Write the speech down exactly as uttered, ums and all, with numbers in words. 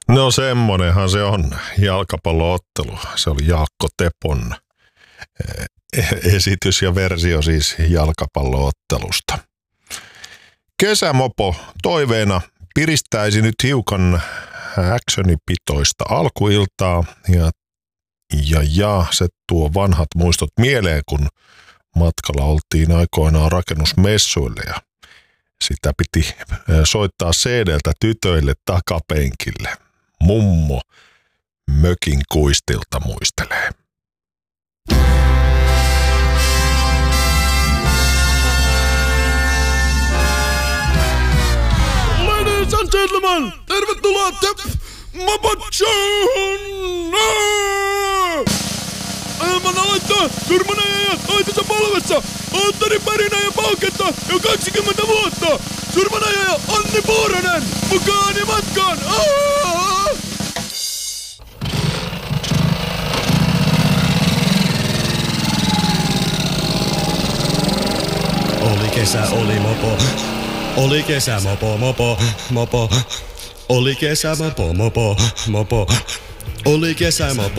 No semmonenhan se on jalkapalloottelu. Se oli Jaakko Tepon esitys ja versio siis jalkapalloottelusta. Kesämopo toiveena piristäisi nyt hiukan actionipitoista alkuiltaa ja, ja, ja se tuo vanhat muistot mieleen, kun matkalla oltiin aikoinaan rakennusmessuille ja sitä piti soittaa C D:ltä tytöille takapenkille. Mummo mökin kuistilta muistelee. Ladies and gentlemen, tervetuloa Mopo Showhun! Ilman aloittaa Surmanen ja aitansa polvessa Antteri Pärinä ja Pauketta jo kaksikymmentä vuotta. Surmanen ja Anni Puuranen mukaan ja matkaan! Aaaa! Oli kesä, oli mopo. Oli kesä, mopo, mopo, mopo. Oli kesä, mopo, mopo, mopo. Oli kesä, mopo.